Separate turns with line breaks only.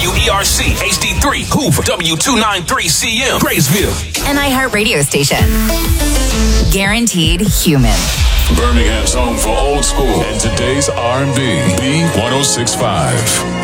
WERC HD3 Hoover W293CM Graysville.
An iHeartRadio station. Guaranteed human.
Birmingham's home for old school and today's R&B. B1065.